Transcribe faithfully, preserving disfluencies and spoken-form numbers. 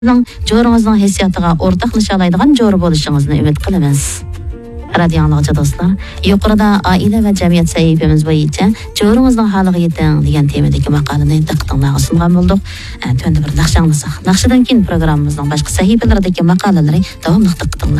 Jo'ringizning hissiyotiga o'rtaqlasha oladigan jo'r bo'lishingizni umid qilamiz. Radio anglag'chi do'stlar, yuqorida oila va jamiyat sahifamiz bo'yicha jo'ringizning holiga yeting degan temadagi maqolani diqqatingizga sungan bo'ldik. Tunda bir naqsh anglasak, naqshdan keyin programmamizning boshqa sahifalaridagi maqolalari davomli diqqatingizga